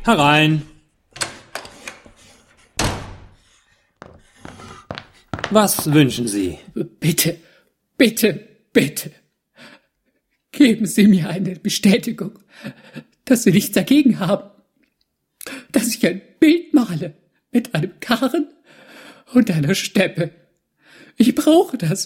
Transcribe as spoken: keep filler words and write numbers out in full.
Herein. Was wünschen Sie? Bitte, bitte, bitte. Geben Sie mir eine Bestätigung, dass Sie nichts dagegen haben, dass ich ein Bild male mit einem Karren und einer Steppe. Ich brauche das.